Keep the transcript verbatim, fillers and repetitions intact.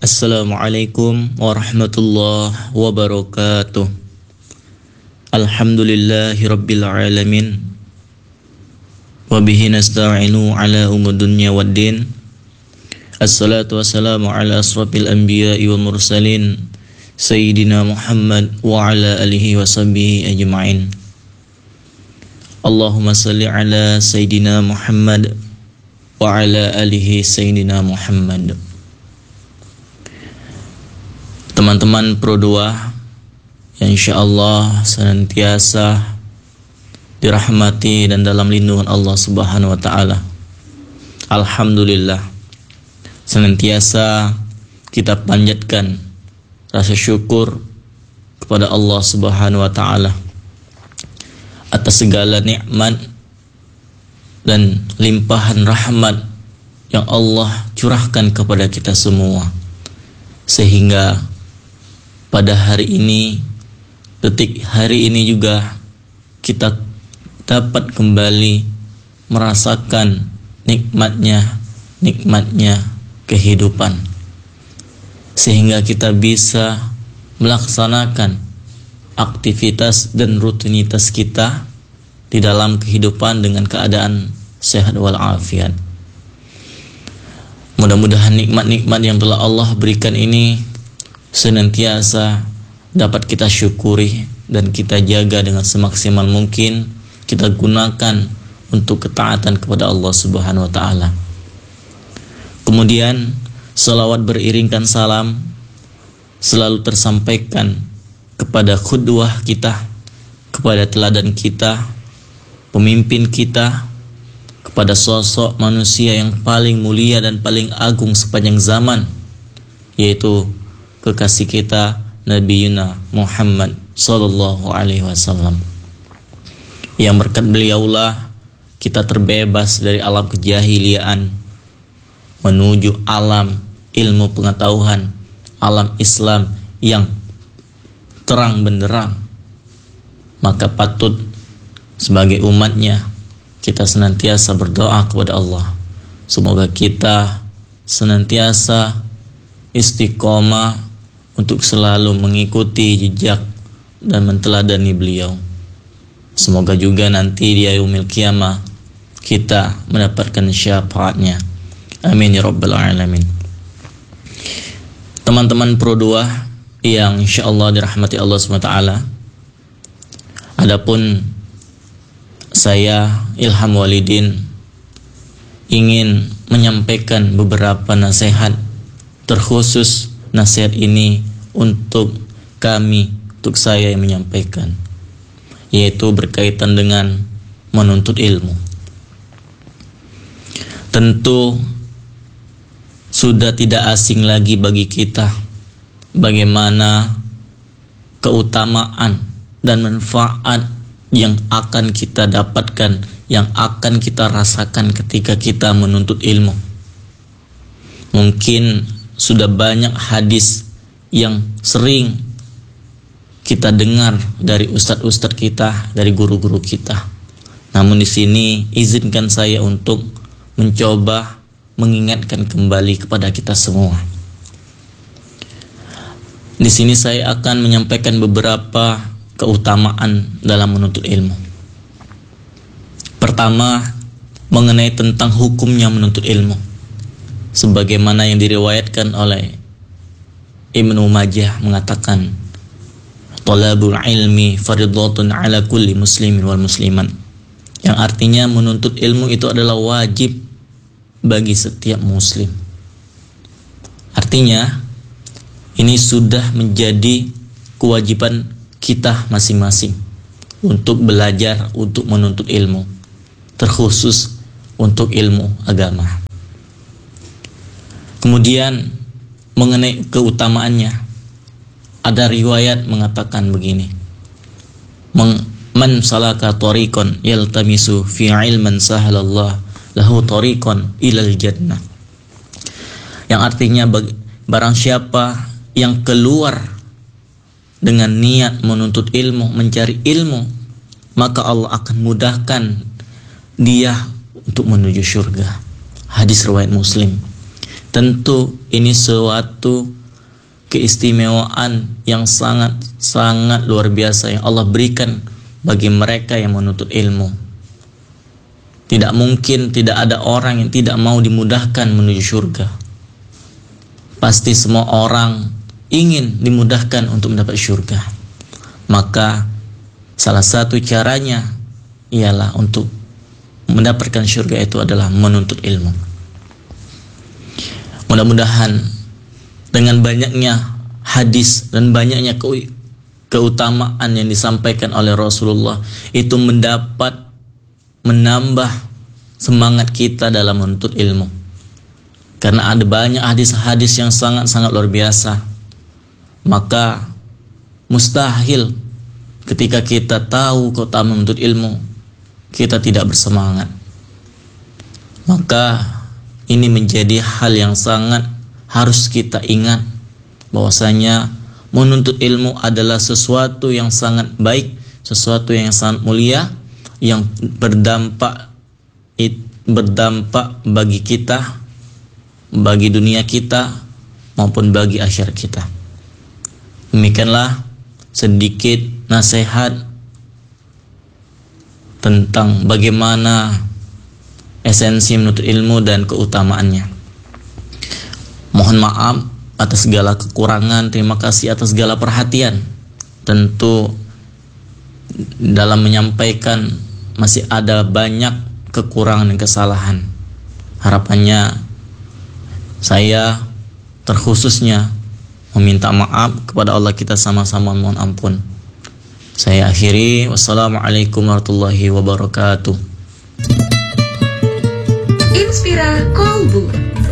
Assalamualaikum warahmatullahi wabarakatuh. Alhamdulillahi rabbil alamin. Wabihi nasta'inu ala umur dunya waddin. Assalatu wassalamu ala asrafil anbiya'i wal mursalin, Sayyidina Muhammad wa ala alihi wa sahbihi ajma'in. Allahumma salli ala Sayyidina Muhammad wa ala alihi Sayyidina Muhammad. Teman-teman Pro dua yang insyaallah senantiasa dirahmati dan dalam lindungan Allah Subhanahu wa taala. Alhamdulillah, senantiasa kita panjatkan rasa syukur kepada Allah Subhanahu wa taala atas segala nikmat dan limpahan rahmat yang Allah curahkan kepada kita semua, sehingga pada hari ini, detik hari ini juga kita dapat kembali merasakan nikmatnya, nikmatnya kehidupan, sehingga kita bisa melaksanakan aktivitas dan rutinitas kita di dalam kehidupan dengan keadaan sehat walafiat. Mudah-mudahan nikmat-nikmat yang telah Allah berikan ini senantiasa dapat kita syukuri dan kita jaga dengan semaksimal mungkin, kita gunakan untuk ketaatan kepada Allah Subhanahu wa taala. Kemudian salawat beriringkan salam selalu tersampaikan kepada qudwah kita, kepada teladan kita, pemimpin kita, kepada sosok manusia yang paling mulia dan paling agung sepanjang zaman, yaitu kekasih kita Nabi Yuna Muhammad sallallahu alaihi wasallam, yang berkat beliaulah kita terbebas dari alam kejahiliaan menuju alam ilmu pengetahuan, alam Islam yang terang benderang. Maka patut sebagai umatnya kita senantiasa berdoa kepada Allah, semoga kita senantiasa istiqomah untuk selalu mengikuti jejak dan menteladani beliau. Semoga juga nanti di yaumil qiyamah kita mendapatkan syafaatnya. Amin ya rabbal alamin. Teman-teman Pro dua yang insyaallah dirahmati Allah subhanahu wa taala, adapun saya Ilham Walidin ingin menyampaikan beberapa nasihat, terkhusus nasihat ini untuk kami, untuk saya yang menyampaikan, yaitu berkaitan dengan menuntut ilmu. Tentu sudah tidak asing lagi bagi kita bagaimana keutamaan dan manfaat yang akan kita dapatkan, yang akan kita rasakan ketika kita menuntut ilmu. Mungkin sudah banyak hadis yang sering kita dengar dari ustadz-ustadz kita, dari guru-guru kita. Namun di sini izinkan saya untuk mencoba mengingatkan kembali kepada kita semua. Di sini saya akan menyampaikan beberapa keutamaan dalam menuntut ilmu. Pertama, mengenai tentang hukumnya menuntut ilmu, sebagaimana yang diriwayatkan oleh Ibnu Majah mengatakan, talabul ilmi fardhatun ala kulli muslimin wal musliman, yang artinya menuntut ilmu itu adalah wajib bagi setiap muslim. Artinya ini sudah menjadi kewajiban kita masing-masing untuk belajar, untuk menuntut ilmu, terkhusus untuk ilmu agama. Kemudian mengenai keutamaannya, ada riwayat mengatakan begini, man salaka tariqan yaltamisu fi ilman sahalallah lahu tariqan ilal jannah, yang artinya barang siapa yang keluar dengan niat menuntut ilmu, mencari ilmu, maka Allah akan mudahkan dia untuk menuju surga. Hadis riwayat Muslim. Tentu ini suatu keistimewaan yang sangat-sangat luar biasa yang Allah berikan bagi mereka yang menuntut ilmu. Tidak mungkin tidak ada orang yang tidak mau dimudahkan menuju surga. Pasti semua orang ingin dimudahkan untuk mendapat surga. Maka salah satu caranya ialah untuk mendapatkan surga itu adalah menuntut ilmu. Mudah-mudahan dengan banyaknya hadis dan banyaknya keutamaan yang disampaikan oleh Rasulullah itu mendapat menambah semangat kita dalam menuntut ilmu. Karena ada banyak hadis-hadis yang sangat-sangat luar biasa. Maka mustahil ketika kita tahu keutamaan menuntut ilmu, kita tidak bersemangat. Maka ini menjadi hal yang sangat harus kita ingat, bahwasanya menuntut ilmu adalah sesuatu yang sangat baik, sesuatu yang sangat mulia, yang berdampak berdampak bagi kita, bagi dunia kita maupun bagi akhirat kita. Demikianlah sedikit nasihat tentang bagaimana esensi menuntut ilmu dan keutamaannya. Mohon maaf atas segala kekurangan, terima kasih atas segala perhatian. Tentu dalam menyampaikan masih ada banyak kekurangan dan kesalahan. Harapannya saya terkhususnya meminta maaf kepada Allah, kita sama-sama mohon ampun. Saya akhiri, wassalamualaikum warahmatullahi wabarakatuh. Inspira Kolbu.